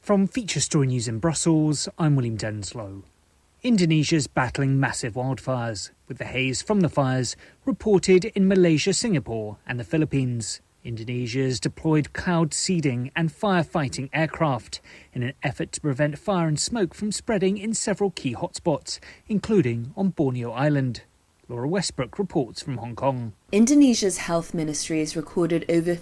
From Feature Story News in Brussels, I'm William Denslow. Indonesia's battling massive wildfires, with the haze from the fires reported in Malaysia, Singapore and the Philippines. Indonesia's deployed cloud seeding and firefighting aircraft in an effort to prevent fire and smoke from spreading in several key hotspots, including on Borneo Island. Laura Westbrook reports from Hong Kong. Indonesia's health ministry has recorded over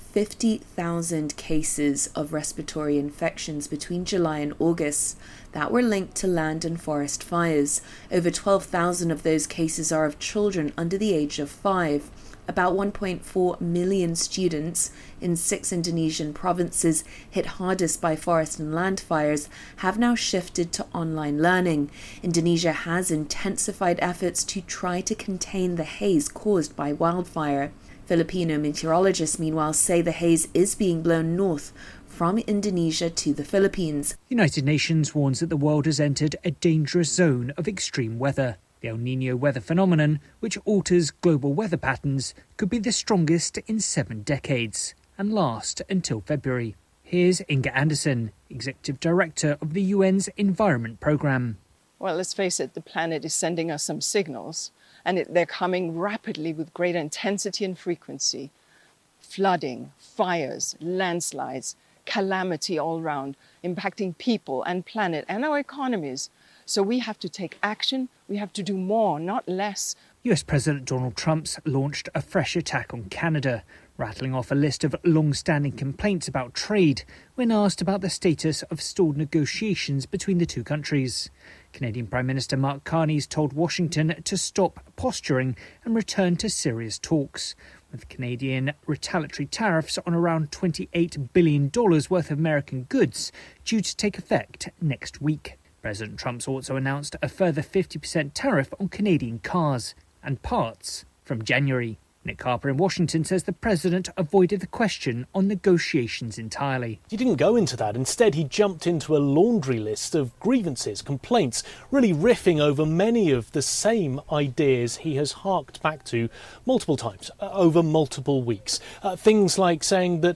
50,000 cases of respiratory infections between July and August that were linked to land and forest fires. Over 12,000 of those cases are of children under the age of 5. About 1.4 million students in 6 Indonesian provinces hit hardest by forest and land fires have now shifted to online learning. Indonesia has intensified efforts to try to contain the haze caused by wildfire. Filipino meteorologists, meanwhile, say the haze is being blown north from Indonesia to the Philippines. The United Nations warns that the world has entered a dangerous zone of extreme weather. The El Niño weather phenomenon, which alters global weather patterns, could be the strongest in 7 decades and last until February. Here's Inga Anderson, Executive Director of the UN's Environment Programme. Well, let's face it, the planet is sending us some signals, and they're coming rapidly with greater intensity and frequency. Flooding, fires, landslides, calamity all around, impacting people and planet and our economies. So we have to take action. We have to do more, not less. US President Donald Trump's launched a fresh attack on Canada, rattling off a list of long-standing complaints about trade when asked about the status of stalled negotiations between the two countries. Canadian Prime Minister Mark Carney's told Washington to stop posturing and return to serious talks, with Canadian retaliatory tariffs on around $28 billion worth of American goods due to take effect next week. President Trump's also announced a further 50% tariff on Canadian cars and parts from January. Nick Harper in Washington says the president avoided the question on negotiations entirely. He didn't go into that. Instead, he jumped into a laundry list of grievances, complaints, really riffing over many of the same ideas he has harked back to multiple times over multiple weeks. Things like saying that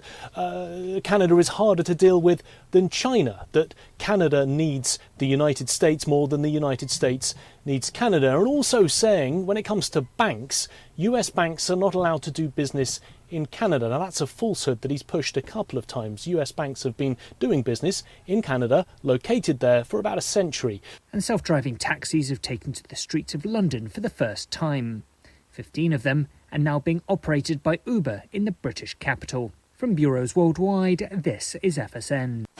Canada is harder to deal with than China, that Canada needs the United States more than the United States needs Canada, and also saying when it comes to banks, US banks are not allowed to do business in Canada. Now that's a falsehood that he's pushed a couple of times. US banks have been doing business in Canada, located there for about a century. And self-driving taxis have taken to the streets of London for the first time. 15 of them are now being operated by Uber in the British capital. From bureaus worldwide, this is FSN.